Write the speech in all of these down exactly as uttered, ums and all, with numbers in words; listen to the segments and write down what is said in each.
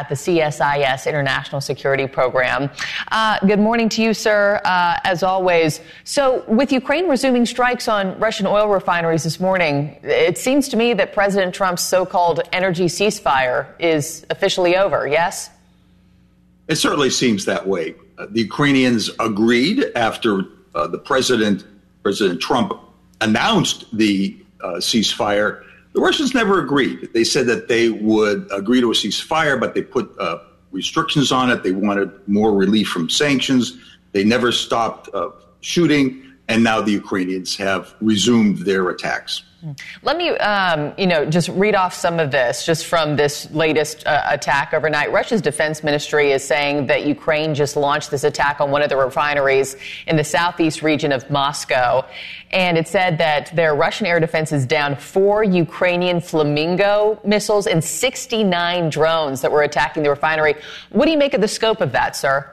at the C S I S International Security Program. Uh, good morning to you, sir, uh, as always. So with Ukraine resuming strikes on Russian oil refineries this morning, it seems to me that President Trump's so-called energy ceasefire is officially over, yes? It certainly seems that way. Uh, the Ukrainians agreed after uh, the president, President Trump, announced the uh, ceasefire. The Russians never agreed. They said that they would agree to a ceasefire, but they put uh, restrictions on it. They wanted more relief from sanctions. They never stopped uh, shooting, and now the Ukrainians have resumed their attacks. Let me, um, you know, just read off some of this just from this latest uh, attack overnight. Russia's defense ministry is saying that Ukraine just launched this attack on one of the refineries in the southeast region of Moscow. And it said that their Russian air defense is down four Ukrainian Flamingo missiles and sixty-nine drones that were attacking the refinery. What do you make of the scope of that, sir?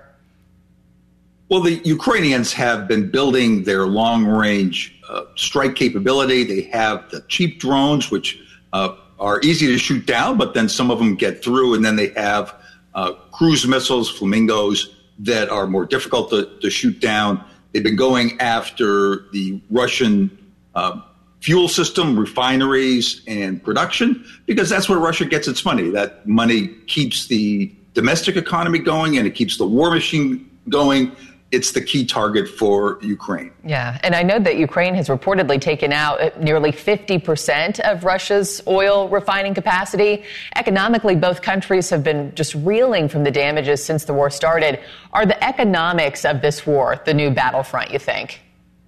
Well, the Ukrainians have been building their long-range uh, strike capability. They have the cheap drones, which uh, are easy to shoot down, but then some of them get through. And then they have uh, cruise missiles, Flamingos, that are more difficult to, to shoot down. They've been going after the Russian uh, fuel system, refineries, and production, because that's where Russia gets its money. That money keeps the domestic economy going, and it keeps the war machine going. It's the key target for Ukraine. Yeah, and I know that Ukraine has reportedly taken out nearly fifty percent of Russia's oil refining capacity. Economically, both countries have been just reeling from the damages since the war started. Are the economics of this war the new battlefront, you think?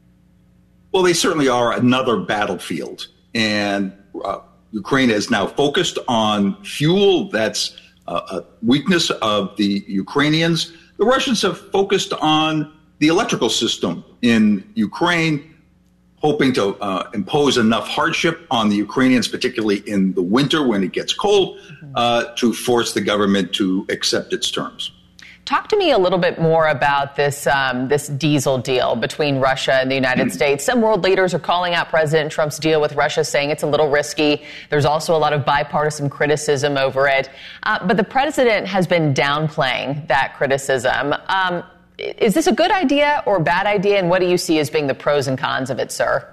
Well, they certainly are another battlefield. And uh, Ukraine is now focused on fuel. That's uh, a weakness of the Ukrainians. The Russians have focused on the electrical system in Ukraine, hoping to uh, impose enough hardship on the Ukrainians, particularly in the winter when it gets cold, uh, to force the government to accept its terms. Talk to me a little bit more about this um, this diesel deal between Russia and the United mm-hmm. States. Some world leaders are calling out President Trump's deal with Russia, saying it's a little risky. There's also a lot of bipartisan criticism over it. Uh, but the president has been downplaying that criticism. Um, is this a good idea or a bad idea? And what do you see as being the pros and cons of it, sir?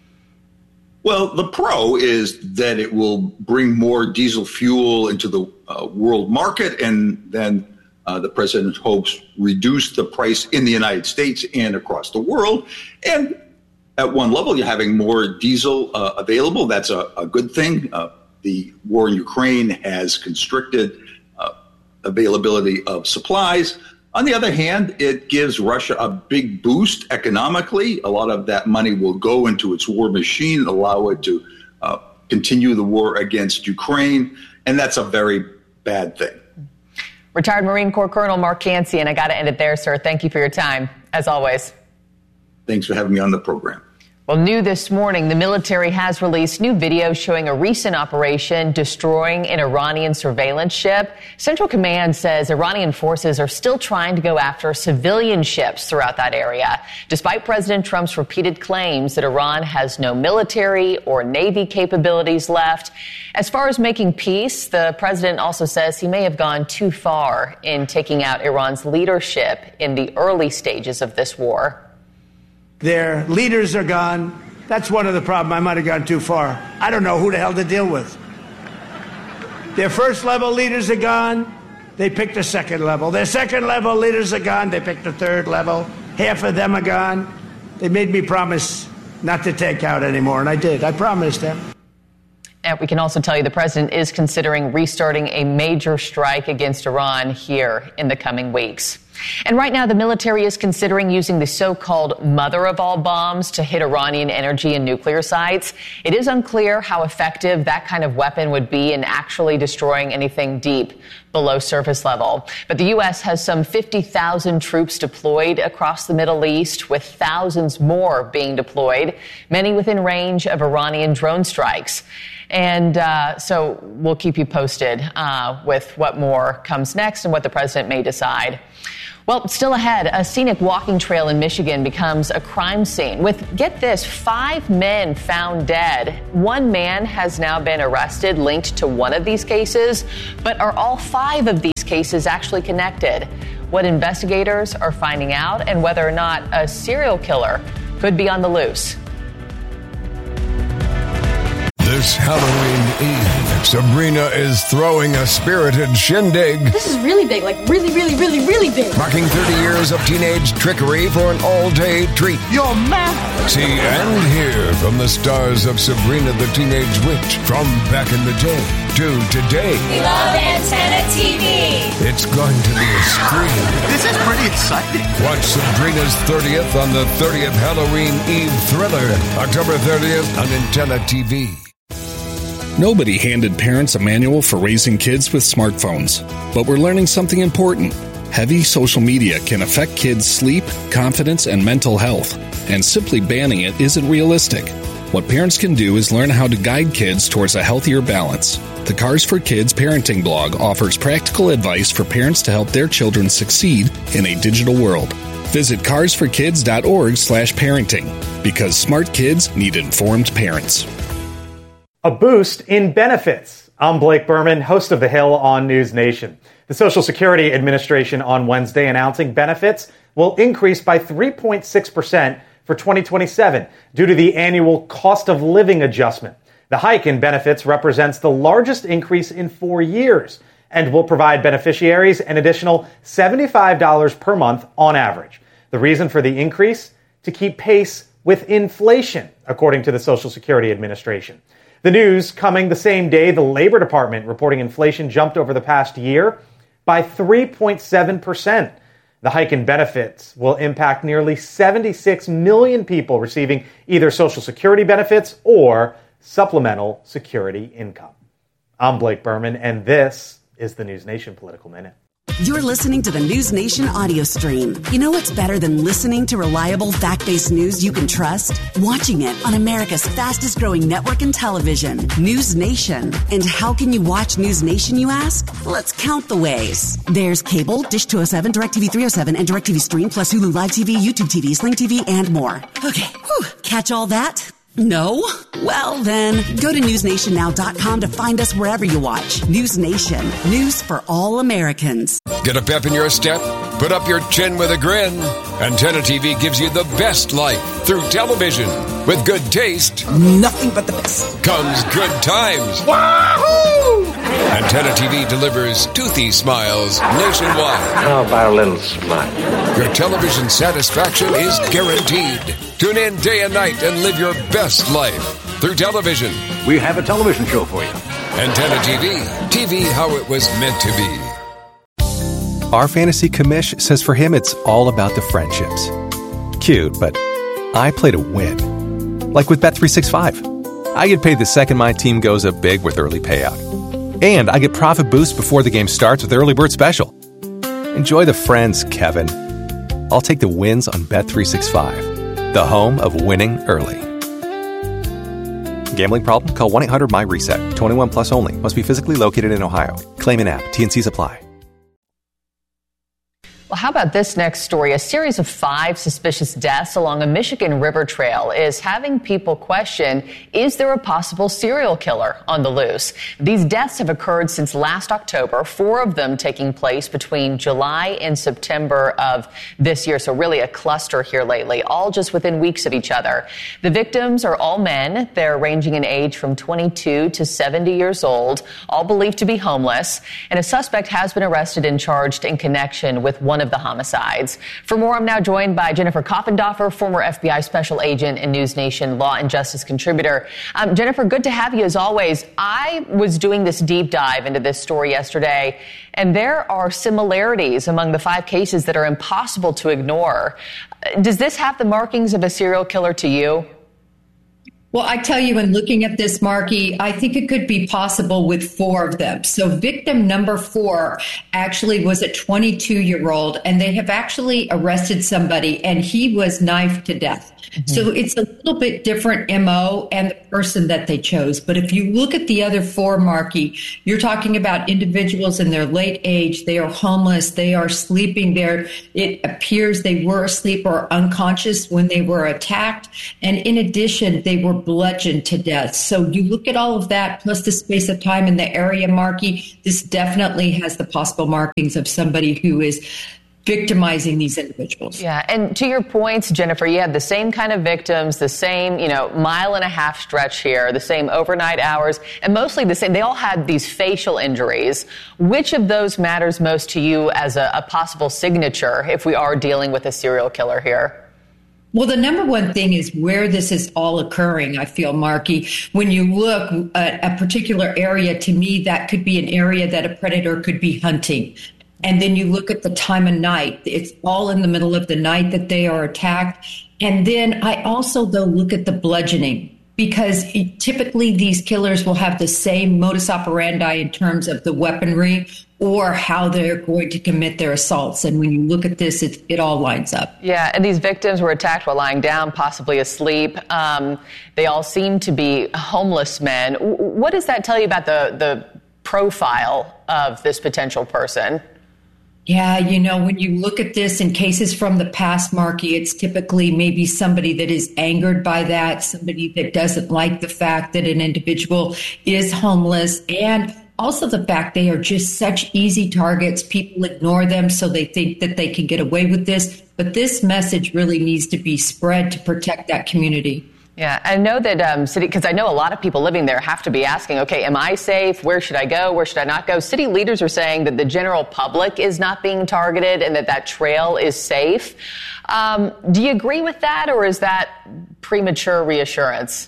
Well, the pro is that it will bring more diesel fuel into the uh, world market, and then Uh, the president hopes reduce the price in the United States and across the world. And at one level, you're having more diesel uh, available. That's a, a good thing. Uh, the war in Ukraine has constricted uh, availability of supplies. On the other hand, it gives Russia a big boost economically. A lot of that money will go into its war machine, allow it to uh, continue the war against Ukraine. And that's a very bad thing. Retired Marine Corps Colonel Mark Cancian, and I got to end it there, sir. Thank you for your time, as always. Thanks for having me on the program. Well, new this morning, the military has released new video showing a recent operation destroying an Iranian surveillance ship. Central Command says Iranian forces are still trying to go after civilian ships throughout that area, despite President Trump's repeated claims that Iran has no military or Navy capabilities left. As far as making peace, the president also says he may have gone too far in taking out Iran's leadership in the early stages of this war. Their leaders are gone. That's one of the problems. I might have gone too far. I don't know who the hell to deal with. Their first level leaders are gone. They picked a second level. Their second level leaders are gone. They picked a third level. Half of them are gone. They made me promise not to take out anymore, and I did. I promised them. And we can also tell you the president is considering restarting a major strike against Iran here in the coming weeks. And right now, the military is considering using the so-called mother of all bombs to hit Iranian energy and nuclear sites. It is unclear how effective that kind of weapon would be in actually destroying anything deep below surface level. But the U S has some fifty thousand troops deployed across the Middle East, with thousands more being deployed, many within range of Iranian drone strikes. And uh, so we'll keep you posted uh, with what more comes next and what the president may decide. Well, still ahead, a scenic walking trail in Michigan becomes a crime scene with, get this, five men found dead. One man has now been arrested linked to one of these cases, but are all five five of these cases actually connected? What investigators are finding out, and whether or not a serial killer could be on the loose. This Halloween Eve, Sabrina is throwing a spirited shindig. This is really big, like really, really, really, really big. Marking thirty years of teenage trickery for an all-day treat. You're mad. See and hear from the stars of Sabrina the Teenage Witch from back in the day to today. We love Antenna T V. It's going to be a scream. This is pretty exciting. Watch Sabrina's thirtieth on the thirtieth Halloween Eve thriller, October thirtieth on Antenna T V. Nobody handed parents a manual for raising kids with smartphones, but we're learning something important. Heavy social media can affect kids' sleep, confidence, and mental health, and simply banning it isn't realistic. What parents can do is learn how to guide kids towards a healthier balance. The Cars for Kids parenting blog offers practical advice for parents to help their children succeed in a digital world. Visit cars for kids dot org slash parenting, because smart kids need informed parents. A boost in benefits. I'm Blake Berman, host of The Hill on News Nation. The Social Security Administration on Wednesday announcing benefits will increase by three point six percent for twenty twenty-seven due to the annual cost of living adjustment. The hike in benefits represents the largest increase in four years and will provide beneficiaries an additional seventy-five dollars per month on average. The reason for the increase? To keep pace with inflation, according to the Social Security Administration. The news coming the same day the Labor Department reporting inflation jumped over the past year by three point seven percent. The hike in benefits will impact nearly seventy-six million people receiving either Social Security benefits or supplemental security income. I'm Blake Berman, and this is the News Nation Political Minute. You're listening to the News Nation audio stream. You know what's better than listening to reliable, fact-based news you can trust? Watching it on America's fastest-growing network in television, News Nation. And how can you watch News Nation, you ask? Let's count the ways. There's cable, Dish two oh seven, DirecTV three oh seven, and DirecTV Stream, plus Hulu Live T V, YouTube T V, Sling T V, and more. Okay, whew. Catch all that? No? Well, then, go to news nation now dot com to find us wherever you watch. News Nation. News for all Americans. Get a pep in your step? Put up your chin with a grin. Antenna T V gives you the best life through television. With good taste, nothing but the best, comes good times. Wahoo! Antenna T V delivers toothy smiles nationwide. How about a little smile? Your television satisfaction is guaranteed. Tune in day and night and live your best life through television. We have a television show for you. Antenna T V. T V how it was meant to be. Our fantasy commish says for him it's all about the friendships. Cute, but I play to win. Like with Bet three sixty-five. I get paid the second my team goes up big with early payout. And I get profit boost before the game starts with Early Bird Special. Enjoy the friends, Kevin. I'll take the wins on Bet three sixty-five, the home of winning early. Gambling problem? Call one eight hundred my reset. twenty-one plus only. Must be physically located in Ohio. Claim in app. T and C's apply. Well, how about this next story? A series of five suspicious deaths along a Michigan river trail is having people question, is there a possible serial killer on the loose? These deaths have occurred since last October, four of them taking place between July and September of this year. So really a cluster here lately, all just within weeks of each other. The victims are all men. They're ranging in age from twenty-two to seventy years old, all believed to be homeless. And a suspect has been arrested and charged in connection with one of the homicides. For more, I'm now joined by Jennifer Koppendorfer, former F B I special agent and News Nation law and justice contributor. Um, Jennifer, good to have you as always. I was doing this deep dive into this story yesterday, and there are similarities among the five cases that are impossible to ignore. Does this have the markings of a serial killer to you? Well, I tell you, in looking at this, Marky, I think it could be possible with four of them. So victim number four actually was a twenty-two-year-old, and they have actually arrested somebody, and he was knifed to death. Mm-hmm. So it's a little bit different M O and the person that they chose. But if you look at the other four, Marky, you're talking about individuals in their late age. They are homeless. They are sleeping there. It appears they were asleep or unconscious when they were attacked. And in addition, they were bludgeoned to death. So you look at all of that, plus the space of time in the area, Marky, this definitely has the possible markings of somebody who is victimizing these individuals. Yeah, and to your points, Jennifer, you had the same kind of victims, the same, you know, mile and a half stretch here, the same overnight hours, and mostly the same. They all had these facial injuries. Which of those matters most to you as a, a possible signature if we are dealing with a serial killer here? Well, the number one thing is where this is all occurring, I feel, Marky. When you look at a particular area, to me, that could be an area that a predator could be hunting. And then you look at the time of night. It's all in the middle of the night that they are attacked. And then I also, though, look at the bludgeoning, because typically these killers will have the same modus operandi in terms of the weaponry or how they're going to commit their assaults. And when you look at this, it, it all lines up. Yeah, and these victims were attacked while lying down, possibly asleep. Um, they all seem to be homeless men. What does that tell you about the, the profile of this potential person? Yeah, you know, when you look at this in cases from the past, Marky, it's typically maybe somebody that is angered by that, somebody that doesn't like the fact that an individual is homeless, and also the fact they are just such easy targets. People ignore them, so they think that they can get away with this. But this message really needs to be spread to protect that community. Yeah, I know that um, city, because I know a lot of people living there have to be asking, okay, am I safe? Where should I go? Where should I not go? City leaders are saying that the general public is not being targeted and that that trail is safe. Um, do you agree with that, or is that premature reassurance?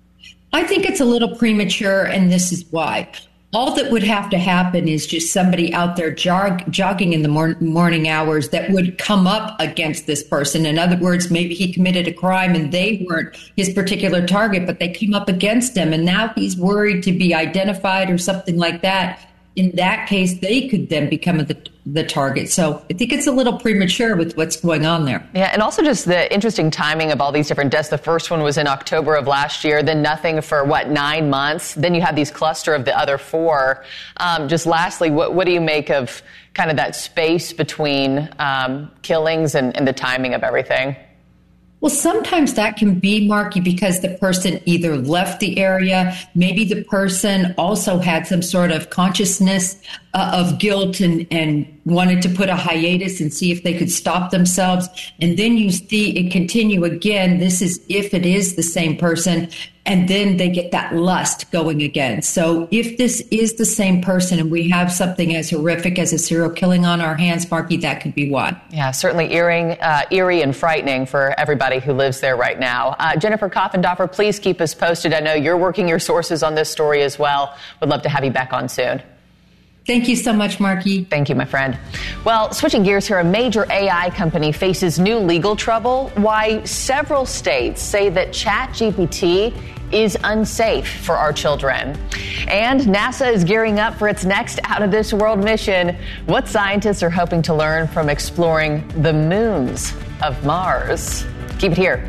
I think it's a little premature, and this is why. All that would have to happen is just somebody out there jog, jogging in the mor- morning hours that would come up against this person. In other words, maybe he committed a crime and they weren't his particular target, but they came up against him. And now he's worried to be identified or something like that. In that case, they could then become the, the target. So I think it's a little premature with what's going on there. Yeah, and also just the interesting timing of all these different deaths. The first one was in October of last year, then nothing for, what, nine months? Then you have these cluster of the other four. Um, just lastly, what, what do you make of kind of that space between um, killings and, and the timing of everything? Well, sometimes that can be, Marky, because the person either left the area, maybe the person also had some sort of consciousness uh, of guilt and, and wanted to put a hiatus and see if they could stop themselves. And then you see it continue again. This is if it is the same person. And then they get that lust going again. So if this is the same person and we have something as horrific as a serial killing on our hands, Marky, that could be why. Yeah, certainly eerie, uh, eerie and frightening for everybody who lives there right now. Uh, Jennifer Coffindoffer, please keep us posted. I know you're working your sources on this story as well. Would love to have you back on soon. Thank you so much, Marky. Thank you, my friend. Well, switching gears here, a major A I company faces new legal trouble. Why several states say that ChatGPT is unsafe for our children. And NASA is gearing up for its next out-of-this-world mission. What scientists are hoping to learn from exploring the moons of Mars. Keep it here.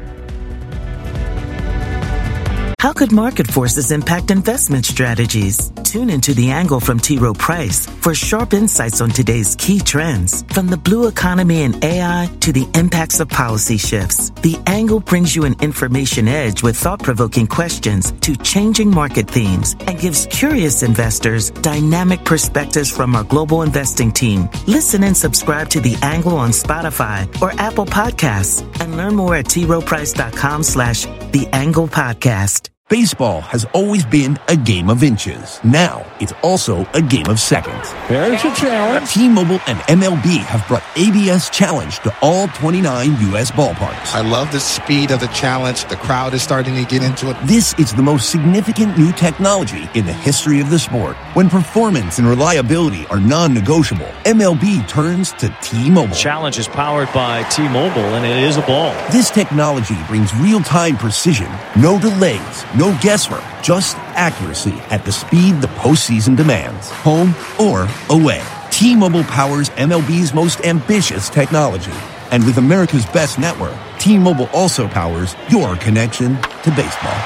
How could market forces impact investment strategies? Tune into The Angle from T. Rowe Price for sharp insights on today's key trends. From the blue economy and A I to the impacts of policy shifts, The Angle brings you an information edge with thought-provoking questions to changing market themes and gives curious investors dynamic perspectives from our global investing team. Listen and subscribe to The Angle on Spotify or Apple Podcasts and learn more at t rowe price dot com slash The Angle Podcast. Baseball has always been a game of inches. Now, it's also a game of seconds. There's a challenge. T-Mobile and M L B have brought A B S Challenge to all twenty-nine U S ballparks. I love the speed of the challenge. The crowd is starting to get into it. This is the most significant new technology in the history of the sport. When performance and reliability are non-negotiable, M L B turns to T-Mobile. Challenge is powered by T-Mobile, and it is a ball. This technology brings real-time precision, no delays, no guesswork, just accuracy at the speed the postseason demands, home or away. T-Mobile powers M L B's most ambitious technology. And with America's best network, T-Mobile also powers your connection to baseball.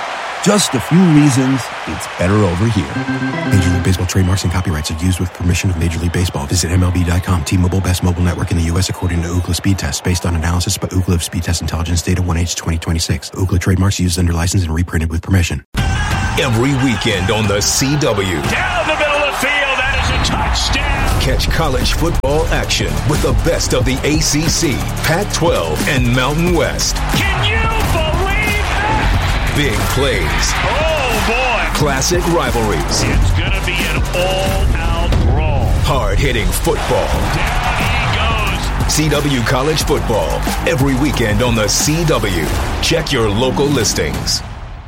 just a few reasons it's better over here. Major League Baseball trademarks and copyrights are used with permission of Major League Baseball. Visit M L B dot com. T-Mobile, best mobile network in the U S according to Ookla Speed Test, based on analysis by Ookla of Speed Test Intelligence Data one H twenty twenty-six. Ookla trademarks used under license and reprinted with permission. Every weekend on the C W. Down the middle of the field, that is a touchdown. Catch college football action with the best of the A C C, Pac twelve, and Mountain West. Can you believe that? Big plays. Oh, boy. Classic rivalries. It's going to be an all-out brawl. Hard-hitting football. Down he goes. C W College Football. Every weekend on the C W. Check your local listings.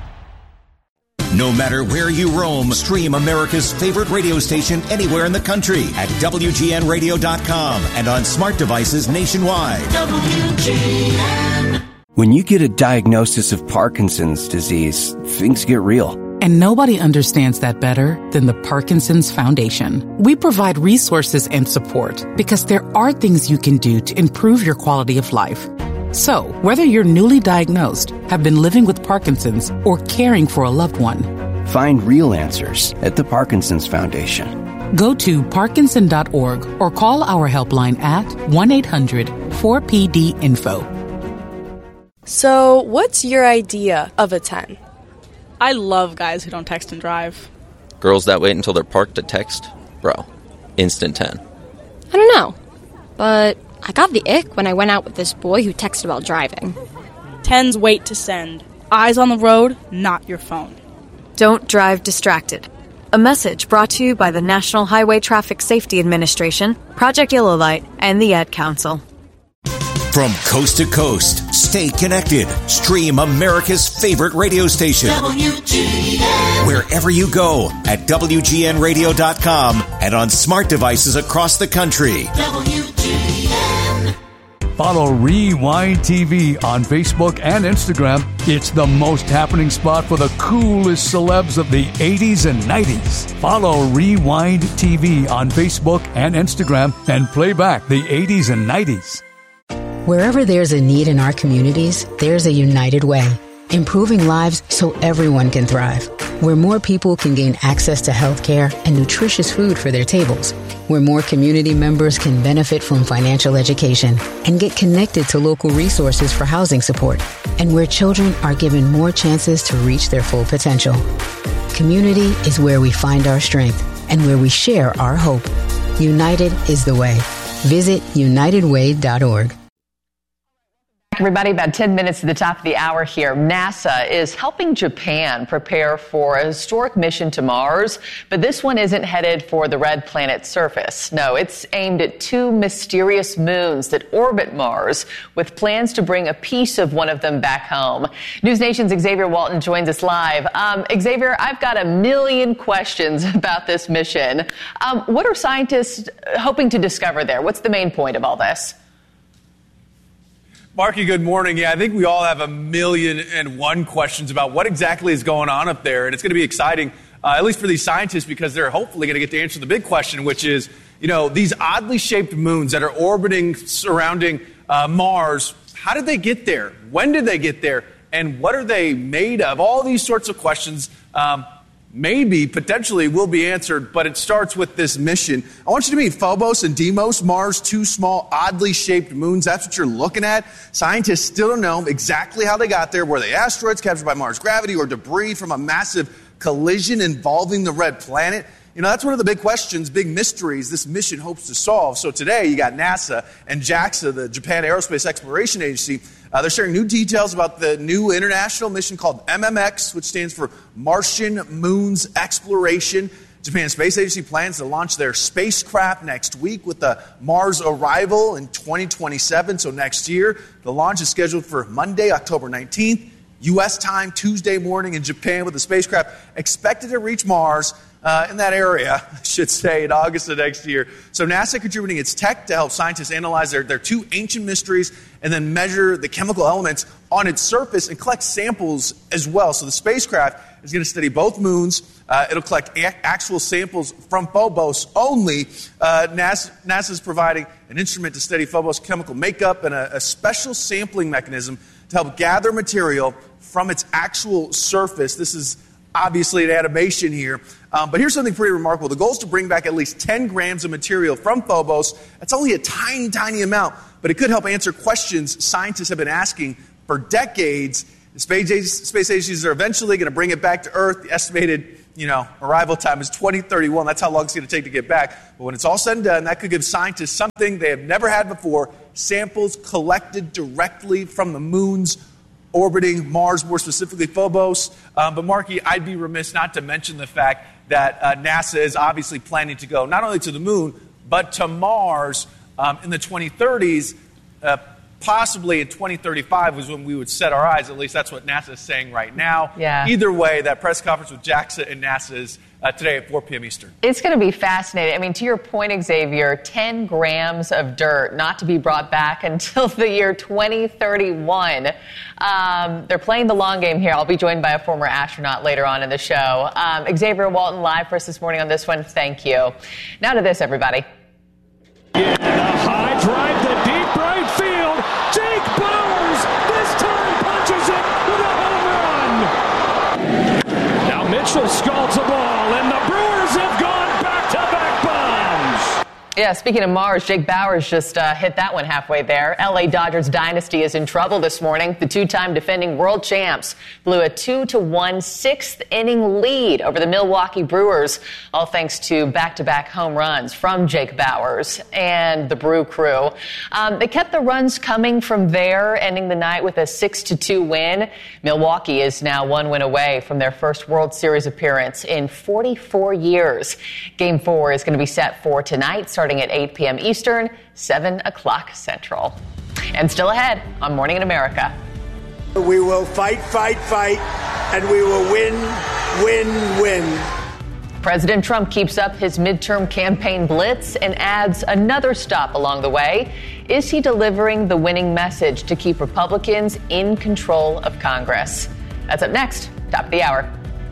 No matter where you roam, stream America's favorite radio station anywhere in the country at W G N radio dot com and on smart devices nationwide. W G N. When you get a diagnosis of Parkinson's disease, things get real. And nobody understands that better than the Parkinson's Foundation. We provide resources and support because there are things you can do to improve your quality of life. So, whether you're newly diagnosed, have been living with Parkinson's, or caring for a loved one, find real answers at the Parkinson's Foundation. Go to Parkinson dot org or call our helpline at one eight hundred four P D info. So, what's your idea of a ten? I love guys who don't text and drive. Girls that wait until they're parked to text? Bro, instant ten. I don't know, but I got the ick when I went out with this boy who texted about driving. Tens wait to send. Eyes on the road, not your phone. Don't drive distracted. A message brought to you by the National Highway Traffic Safety Administration, Project Yellow Light, and the Ad Council. From coast to coast, stay connected. Stream America's favorite radio station. W G N. Wherever you go at W G N radio dot com and on smart devices across the country. W G N. Follow Rewind T V on Facebook and Instagram. It's the most happening spot for the coolest celebs of the eighties and nineties. Follow Rewind T V on Facebook and Instagram and play back the eighties and nineties. Wherever there's a need in our communities, there's a United Way, improving lives so everyone can thrive. Where more people can gain access to health care and nutritious food for their tables. Where more community members can benefit from financial education and get connected to local resources for housing support. And where children are given more chances to reach their full potential. Community is where we find our strength and where we share our hope. United is the way. Visit united way dot org. Everybody, about ten minutes to the top of the hour here. NASA is helping Japan prepare for a historic mission to Mars, but this one isn't headed for the red planet's surface. No, it's aimed at two mysterious moons that orbit Mars, with plans to bring a piece of one of them back home. News Nation's Xavier Walton joins us live. Um, Xavier, I've got a million questions about this mission. Um, what are scientists hoping to discover there? What's the main point of all this? Marky, good morning. Yeah, I think we all have a million and one questions about what exactly is going on up there. And it's going to be exciting, uh, at least for these scientists, because they're hopefully going to get to answer the big question, which is, you know, these oddly shaped moons that are orbiting surrounding uh, Mars, how did they get there? When did they get there? And what are they made of? All these sorts of questions um, maybe, potentially, will be answered, but it starts with this mission. I want you to meet Phobos and Deimos, Mars' two small, oddly shaped moons. That's what you're looking at. Scientists still don't know exactly how they got there. Were they asteroids captured by Mars' gravity or debris from a massive collision involving the red planet? You know, that's one of the big questions, big mysteries this mission hopes to solve. So today, you got NASA and JAXA, the Japan Aerospace Exploration Agency. Uh, they're sharing new details about the new international mission called M M X, which stands for Martian Moons Exploration. Japan Space Agency plans to launch their spacecraft next week with the Mars arrival in twenty twenty-seven, so next year. The launch is scheduled for Monday, October nineteenth, U S time, Tuesday morning in Japan, with the spacecraft expected to reach Mars Uh, in that area, I should say, in August of next year. So NASA contributing its tech to help scientists analyze their, their two ancient mysteries and then measure the chemical elements on its surface and collect samples as well. So the spacecraft is going to study both moons. Uh, it'll collect a- actual samples from Phobos only. Uh, NASA, NASA is providing an instrument to study Phobos' chemical makeup and a, a special sampling mechanism to help gather material from its actual surface. This is obviously an animation here. Um, but here's something pretty remarkable. The goal is to bring back at least ten grams of material from Phobos. That's only a tiny, tiny amount, but it could help answer questions scientists have been asking for decades. The space, space agencies are eventually going to bring it back to Earth. The estimated, you know, arrival time is twenty thirty-one. That's how long it's going to take to get back. But when it's all said and done, that could give scientists something they have never had before, samples collected directly from the moon's orbiting Mars, more specifically Phobos. Um, but Marky, I'd be remiss not to mention the fact that uh, NASA is obviously planning to go not only to the moon, but to Mars um, in the twenty thirties. Uh, possibly in twenty thirty-five was when we would set our eyes. At least that's what NASA is saying right now. Yeah. Either way, that press conference with JAXA and NASA is uh, today at four p.m. Eastern. It's going to be fascinating. I mean, to your point, Xavier, ten grams of dirt not to be brought back until the year twenty thirty-one. Um, they're playing the long game here. I'll be joined by a former astronaut later on in the show. Um, Xavier Walton live for us this morning on this one. Thank you. Now to this, everybody. Yeah, a high drive to deep right field. Jake Bowers this time punches it with a home run. Now Mitchell scalds a ball, and the Brewers have gone back-to-back bombs. Yeah, speaking of Mars, Jake Bowers just uh, hit that one halfway there. L A Dodgers dynasty is in trouble this morning. The two-time defending world champs blew a two to one sixth inning lead over the Milwaukee Brewers, all thanks to back-to-back home runs from Jake Bowers and the Brew crew. Um, they kept the runs coming from there, ending the night with a six to two win. Milwaukee is now one win away from their first World Series appearance in forty-four years. Game four is going to be set for tonight, starting at eight p.m. Eastern, seven o'clock Central. And still ahead on Morning in America. We will fight, fight, fight, and we will win, win, win. President Trump keeps up his midterm campaign blitz and adds another stop along the way. Is he delivering the winning message to keep Republicans in control of Congress? That's up next, top of the hour.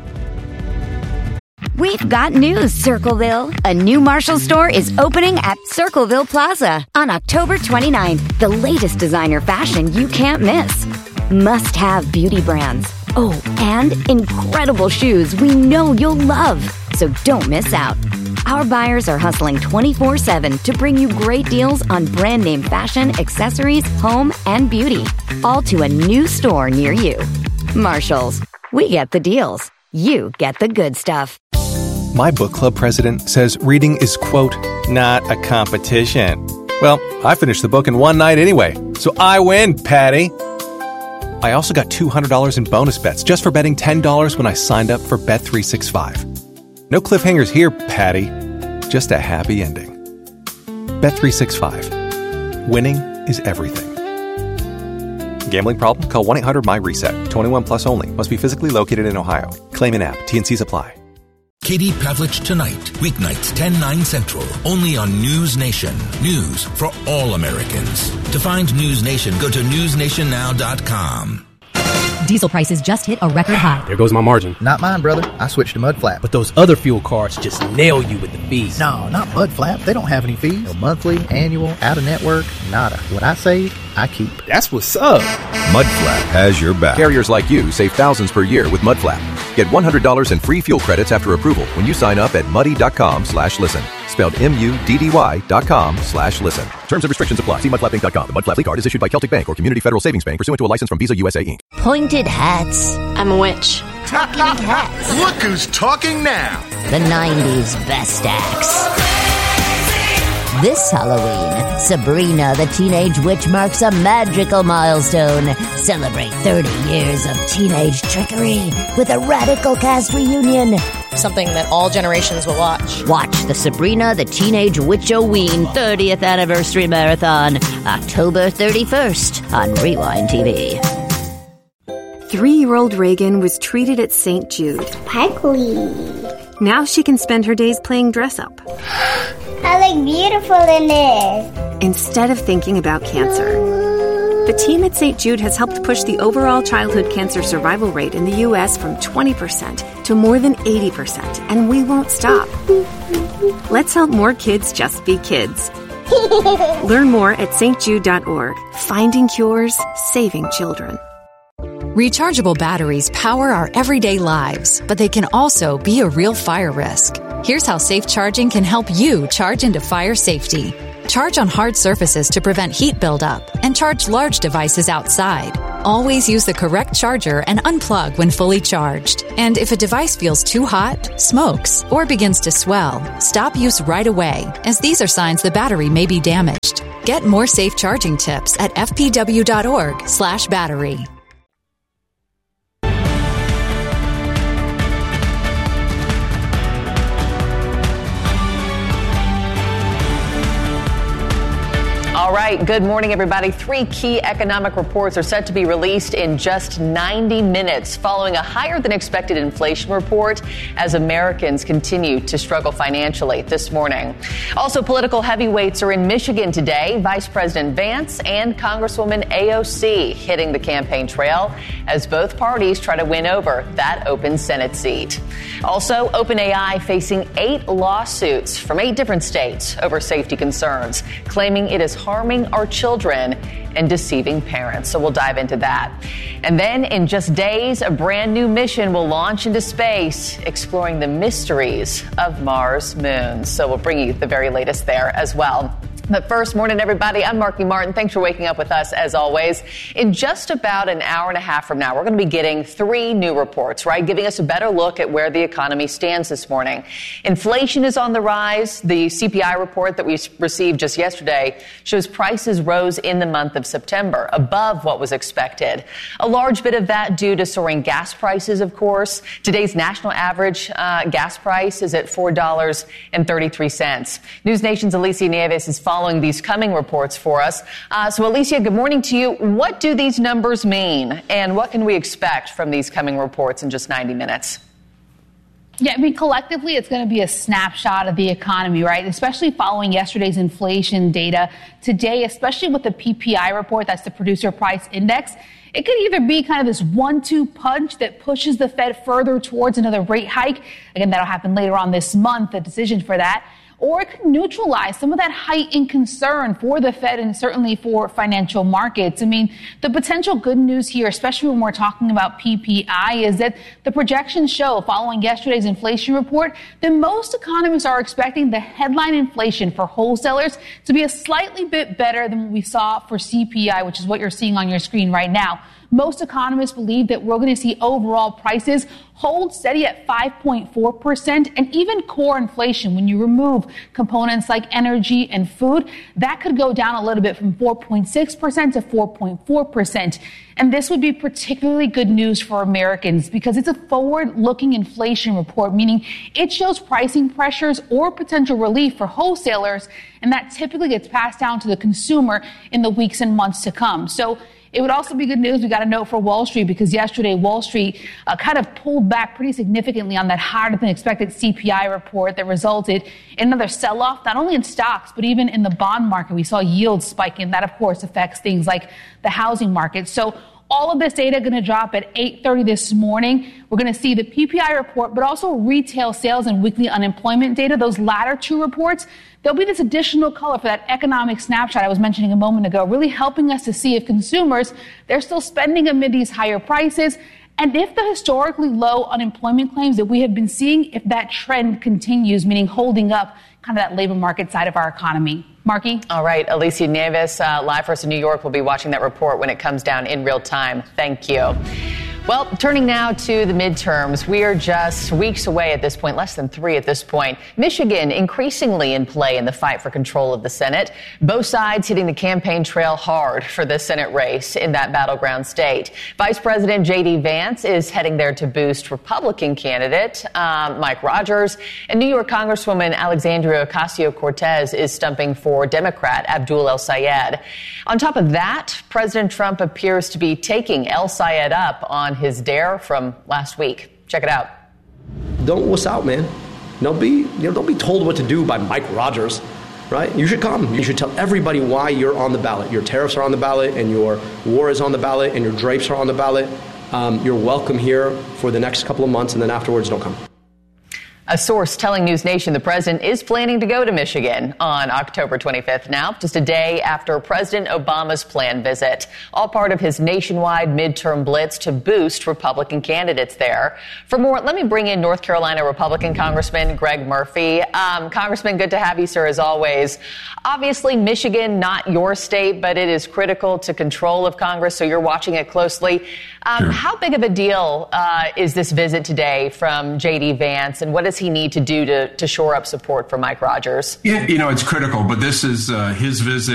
We've got news, Circleville. A new Marshall store is opening at Circleville Plaza on October twenty-ninth. The latest designer fashion you can't miss. Must-have beauty brands. Oh, and incredible shoes we know you'll love. So don't miss out. Our buyers are hustling twenty-four seven to bring you great deals on brand name fashion, accessories, home, and beauty. All to a new store near you. Marshalls. We get the deals. You get the good stuff. My book club president says reading is, quote, not a competition. Well, I finished the book in one night anyway, so I win, Patty. I also got two hundred dollars in bonus bets just for betting ten dollars when I signed up for Bet three sixty-five. No cliffhangers here, Patty. Just a happy ending. Bet three sixty-five. Winning is everything. Gambling problem? Call one eight hundred my reset. twenty-one plus only. Must be physically located in Ohio. Claim in app. T and C's apply. Katie Pavlich Tonight, weeknights ten, nine Central, only on News Nation. News for all Americans. To find News Nation, go to news nation now dot com. Diesel prices just hit a record high. There goes my margin. Not mine, brother. I switched to Mudflap. But those other fuel cards just nail you with the fees. No, not Mudflap. They don't have any fees. No monthly, annual, out-of-network, nada. What I save, I keep. That's what's up. Mudflap has your back. Carriers like you save thousands per year with Mudflap. Get one hundred dollars in free fuel credits after approval when you sign up at muddy.com slash listen. Spelled M-U-D-D-Y dot com slash listen. Terms and restrictions apply. See mudflap inc dot com. The Mudflap card is issued by Celtic Bank or Community Federal Savings Bank pursuant to a license from Visa U S A Incorporated. Pointed hats. I'm a witch. Talking hats. Look who's talking now. The nineties best acts. This Halloween, Sabrina the Teenage Witch marks a magical milestone. Celebrate thirty years of teenage trickery with a radical cast reunion. Something that all generations will watch. Watch the Sabrina the Teenage Witch-O-Ween thirtieth Anniversary Marathon, October thirty-first on Rewind T V. Three-year-old Reagan was treated at Saint Jude. Parkley. Now she can spend her days playing dress-up. I look beautiful in this. Instead of thinking about cancer. The team at Saint Jude has helped push the overall childhood cancer survival rate in the U S from twenty percent to more than eighty percent, and we won't stop. Let's help more kids just be kids. Learn more at s t jude dot org. Finding cures, saving children. Rechargeable batteries power our everyday lives, but they can also be a real fire risk. Here's how safe charging can help you charge into fire safety. Charge on hard surfaces to prevent heat buildup, and charge large devices outside. Always use the correct charger and unplug when fully charged. And if a device feels too hot, smokes, or begins to swell, stop use right away, as these are signs the battery may be damaged. Get more safe charging tips at f p w dot org slash battery. All right. Good morning, everybody. Three key economic reports are set to be released in just ninety minutes following a higher than expected inflation report as Americans continue to struggle financially this morning. Also, political heavyweights are in Michigan today. Vice President Vance and Congresswoman A O C hitting the campaign trail as both parties try to win over that open Senate seat. Also, OpenAI facing eight lawsuits from eight different states over safety concerns, claiming it is harming our children and deceiving parents. So we'll dive into that. And then in just days, a brand new mission will launch into space, exploring the mysteries of Mars' moons. So we'll bring you the very latest there as well. But first, morning, everybody. I'm Marky Martin. Thanks for waking up with us, as always. In just about an hour and a half from now, we're going to be getting three new reports, right, giving us a better look at where the economy stands this morning. Inflation is on the rise. The C P I report that we received just yesterday shows prices rose in the month of September, above what was expected. A large bit of that due to soaring gas prices, of course. Today's national average uh, gas price is at four dollars and thirty-three cents. News Nation's Alicia Nieves is following following these coming reports for us. Uh, so, Alicia, good morning to you. What do these numbers mean, and what can we expect from these coming reports in just ninety minutes? Yeah, I mean, collectively, it's going to be a snapshot of the economy, right? Especially following yesterday's inflation data. Today, especially with the P P I report, that's the Producer Price Index, it could either be kind of this one two punch that pushes the Fed further towards another rate hike. Again, that'll happen later on this month, the decision for that. Or it could neutralize some of that heightened concern for the Fed and certainly for financial markets. I mean, the potential good news here, especially when we're talking about P P I, is that the projections show, following yesterday's inflation report, that most economists are expecting the headline inflation for wholesalers to be a slightly bit better than what we saw for C P I, which is what you're seeing on your screen right now. Most economists believe that we're going to see overall prices hold steady at five point four percent, and even core inflation, when you remove components like energy and food, that could go down a little bit from four point six percent to four point four percent. And this would be particularly good news for Americans because it's a forward-looking inflation report, meaning it shows pricing pressures or potential relief for wholesalers, and that typically gets passed down to the consumer in the weeks and months to come. So it would also be good news, we got a note for Wall Street, because yesterday Wall Street uh, kind of pulled back pretty significantly on that higher than expected C P I report that resulted in another sell-off, not only in stocks, but even in the bond market. We saw yields spiking. That, of course, affects things like the housing market. So all of this data going to drop at eight thirty this morning. We're going to see the P P I report, but also retail sales and weekly unemployment data. Those latter two reports, there'll be this additional color for that economic snapshot I was mentioning a moment ago, really helping us to see if consumers, they're still spending amid these higher prices, and if the historically low unemployment claims that we have been seeing, if that trend continues, meaning holding up kind of that labor market side of our economy. Marky? All right. Alicia Nieves, uh, live for us in New York. We'll be watching that report when it comes down in real time. Thank you. Well, turning now to the midterms, we are just weeks away at this point, less than three at this point. Michigan increasingly in play in the fight for control of the Senate. Both sides hitting the campaign trail hard for the Senate race in that battleground state. Vice President J D. Vance is heading there to boost Republican candidate um, Mike Rogers. And New York Congresswoman Alexandria Ocasio-Cortez is stumping for Democrat Abdul El-Sayed. On top of that, President Trump appears to be taking El-Sayed up on his dare from last week. Check it out. Don't wuss out, man. Don't be, you know, don't be told what to do by Mike Rogers, right? You should come. You should tell everybody why you're on the ballot. Your tariffs are on the ballot, and your war is on the ballot, and your drapes are on the ballot. Um, you're welcome here for the next couple of months, and then afterwards, don't come. A source telling News Nation the president is planning to go to Michigan on October twenty-fifth now, just a day after President Obama's planned visit, all part of his nationwide midterm blitz to boost Republican candidates there. For more, let me bring in North Carolina Republican Congressman Greg Murphy. Um, Congressman, good to have you, sir, as always. Obviously, Michigan, not your state, but it is critical to control of Congress, so you're watching it closely. Um, sure. How big of a deal uh, is this visit today from J D. Vance, and what does he need to do to, to shore up support for Mike Rogers? Yeah, you know, it's critical, but this is uh, his visit.